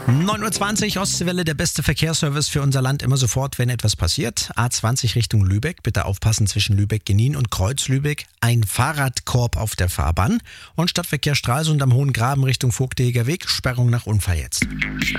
9:20 Uhr, Ostseewelle, der beste Verkehrsservice für unser Land immer sofort, wenn etwas passiert. A20 Richtung Lübeck, bitte aufpassen zwischen Lübeck-Genin und Kreuz-Lübeck. Ein Fahrradkorb auf der Fahrbahn. Und Stadtverkehr Stralsund am Hohen Graben Richtung Vogteheger Weg, Sperrung nach Unfall jetzt.